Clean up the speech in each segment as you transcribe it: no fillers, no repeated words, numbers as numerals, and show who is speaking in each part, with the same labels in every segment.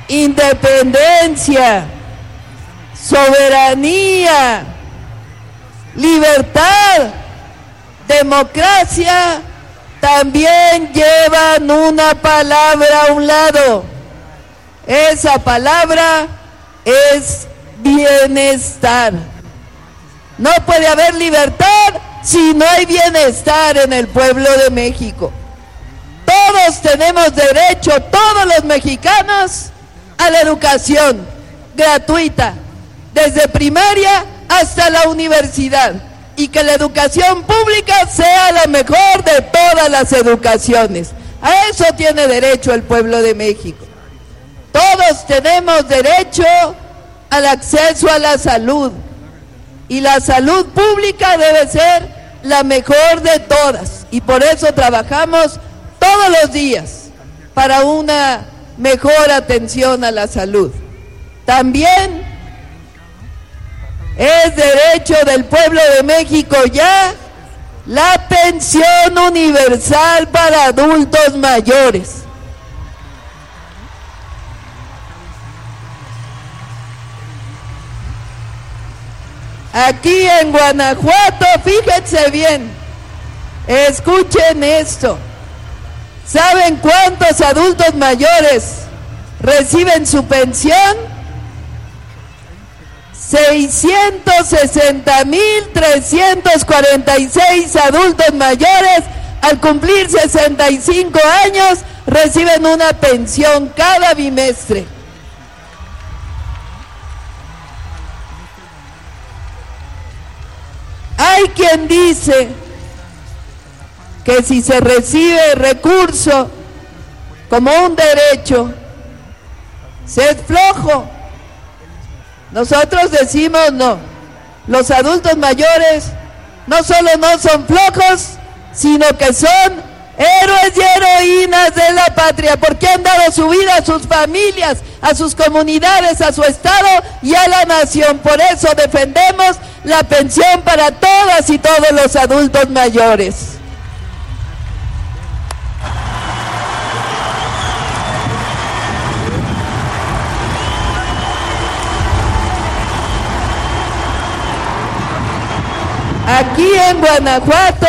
Speaker 1: independencia, soberanía, libertad, democracia, también llevan una palabra a un lado. Esa palabra es bienestar. No puede haber libertad si no hay bienestar en el pueblo de México. Todos tenemos derecho, todos los mexicanos, a la educación gratuita, desde primaria hasta la universidad, y que la educación pública sea la mejor de todas las educaciones. A eso tiene derecho el pueblo de México. Todos tenemos derecho al acceso a la salud, y la salud pública debe ser la mejor de todas, y por eso trabajamos todos los días para una mejor atención a la salud. También es derecho del pueblo de México ya la pensión universal para adultos mayores. Aquí en Guanajuato, fíjense bien, escuchen esto. ¿Saben cuántos adultos mayores reciben su pensión? 660,346 adultos mayores al cumplir 65 años reciben una pensión cada bimestre. Hay quien dice que si se recibe recurso como un derecho, se es flojo. Nosotros decimos no. Los adultos mayores no solo no son flojos, sino que son héroes y heroínas de la patria, porque han dado su vida a sus familias, a sus comunidades, a su estado y a la nación. Por eso defendemos la pensión para todas y todos los adultos mayores. Aquí en Guanajuato,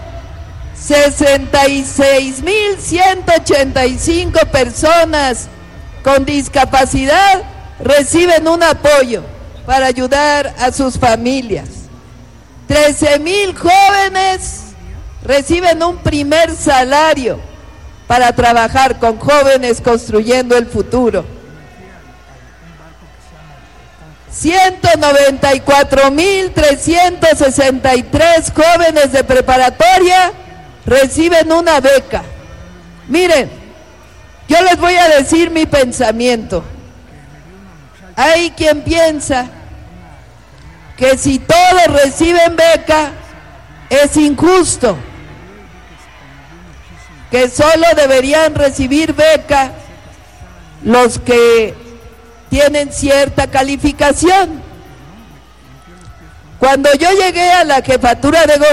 Speaker 1: 66,185 personas con discapacidad reciben un apoyo para ayudar a sus familias. 13,000 jóvenes reciben un primer salario para trabajar con jóvenes construyendo el futuro. 194,363 jóvenes de preparatoria reciben una beca. Miren, yo les voy a decir mi pensamiento. Hay quien piensa que si todos reciben beca es injusto, que solo deberían recibir beca los que tienen cierta calificación. Cuando yo llegué a la jefatura de gobierno,